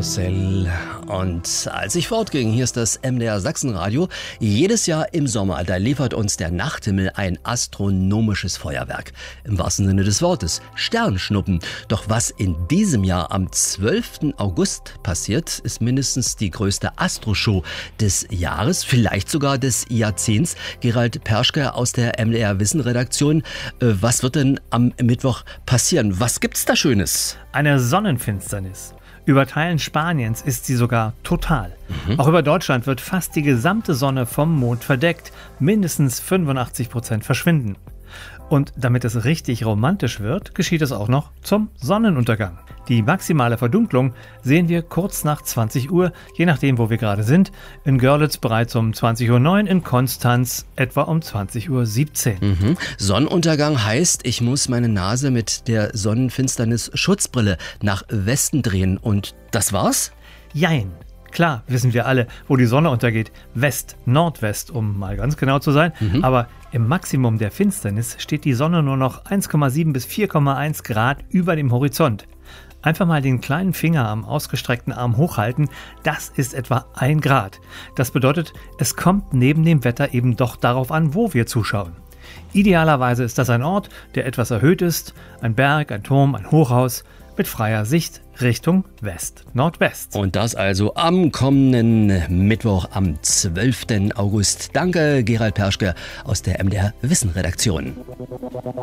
Karussell. Und als ich fortging, hier ist das MDR Sachsenradio. Jedes Jahr im Sommer, da liefert uns der Nachthimmel ein astronomisches Feuerwerk. Im wahrsten Sinne des Wortes, Sternschnuppen. Doch was in diesem Jahr am 12. August passiert, ist mindestens die größte Astroshow des Jahres, vielleicht sogar des Jahrzehnts. Gerald Perschke aus der MDR Wissen-Redaktion. Was wird denn am Mittwoch passieren? Was gibt's da Schönes? Eine Sonnenfinsternis. Über Teilen Spaniens ist sie sogar total. Auch über Deutschland wird fast die gesamte Sonne vom Mond verdeckt. Mindestens 85% verschwinden. Und damit es richtig romantisch wird, geschieht es auch noch zum Sonnenuntergang. Die maximale Verdunklung sehen wir kurz nach 20 Uhr, je nachdem, wo wir gerade sind. In Görlitz bereits um 20:09 Uhr, in Konstanz etwa um 20:17 Uhr. Sonnenuntergang heißt, ich muss meine Nase mit der Sonnenfinsternis-Schutzbrille nach Westen drehen. Und das war's? Jein. Klar, wissen wir alle, wo die Sonne untergeht. West, Nordwest, um mal ganz genau zu sein. Aber im Maximum der Finsternis steht die Sonne nur noch 1,7 bis 4,1 Grad über dem Horizont. Einfach mal den kleinen Finger am ausgestreckten Arm hochhalten, das ist etwa 1 Grad. Das bedeutet, es kommt neben dem Wetter eben doch darauf an, wo wir zuschauen. Idealerweise ist das ein Ort, der etwas erhöht ist, ein Berg, ein Turm, ein Hochhaus, mit freier Sicht Richtung West-Nordwest. Und das also am kommenden Mittwoch, am 12. August. Danke, Gerald Perschke aus der MDR Wissen-Redaktion.